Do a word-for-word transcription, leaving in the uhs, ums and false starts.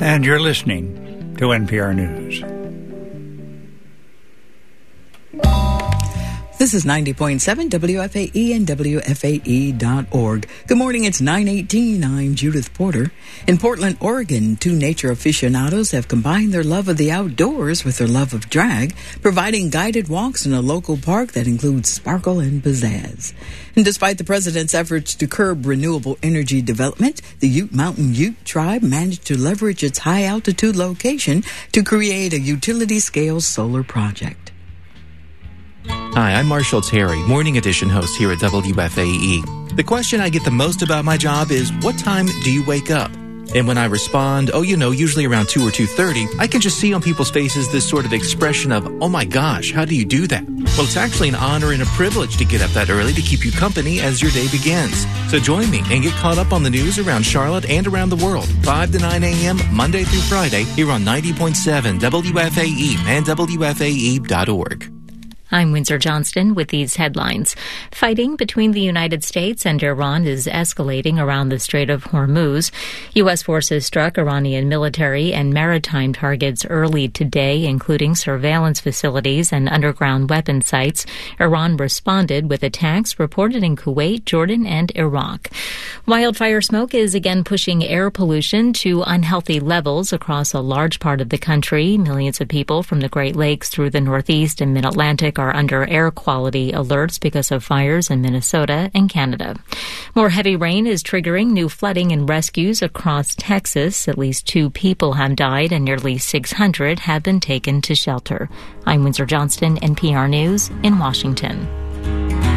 And you're listening to N P R News. This is ninety point seven W F A E and W F A E dot org. Good morning, it's nine eighteen. I'm Judith Porter. In Portland, Oregon, two nature aficionados have combined their love of the outdoors with their love of drag, providing guided walks in a local park that includes sparkle and pizzazz. And despite the president's efforts to curb renewable energy development, the Ute Mountain Ute tribe managed to leverage its high-altitude location to create a utility-scale solar project. Hi, I'm Marshall Terry, Morning Edition host here at W F A E. The question I get the most about my job is, what time do you wake up? And when I respond, oh, you know, usually around two or two thirty, I can just see on people's faces this sort of expression of, oh my gosh, how do you do that? Well, it's actually an honor and a privilege to get up that early to keep you company as your day begins. So join me and get caught up on the news around Charlotte and around the world, five to nine a.m., Monday through Friday, here on ninety point seven W F A E and W F A E dot org. I'm Windsor Johnston with these headlines. Fighting between the United States and Iran is escalating around the Strait of Hormuz. U S forces struck Iranian military and maritime targets early today, including surveillance facilities and underground weapon sites. Iran responded with attacks reported in Kuwait, Jordan, and Iraq. Wildfire smoke is again pushing air pollution to unhealthy levels across a large part of the country. Millions of people from the Great Lakes through the Northeast and Mid-Atlantic are under air quality alerts because of fires in Minnesota and Canada. More heavy rain is triggering new flooding and rescues across Texas. At least two people have died and nearly six hundred have been taken to shelter. I'm Windsor Johnston, N P R News in Washington.